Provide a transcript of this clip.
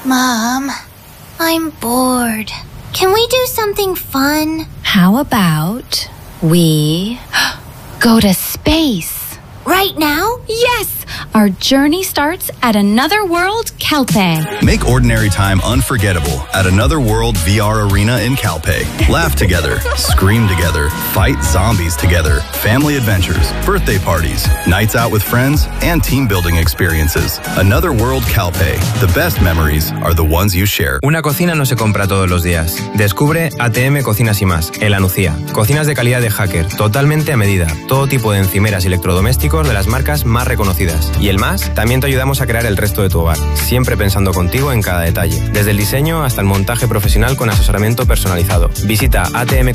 Mom, I'm bored. Can we do something fun? How about we go to space? Right now? Yes! Our journey starts at Another World Calpe. Make ordinary time unforgettable at Another World VR Arena in Calpe. Laugh together, scream together, fight zombies together, family adventures, birthday parties, nights out with friends, and team building experiences. Another World Calpe. The best memories are the ones you share. Una cocina no se compra todos los días. Descubre ATM Cocinas y Más, en La Nucía. Cocinas de calidad de Hacker, totalmente a medida. Todo tipo de encimeras y electrodomésticos de las marcas más reconocidas. Y el Más, también te ayudamos a crear el resto de tu hogar, siempre pensando contigo en cada detalle. Desde el diseño hasta el montaje profesional con asesoramiento personalizado. Visita ATM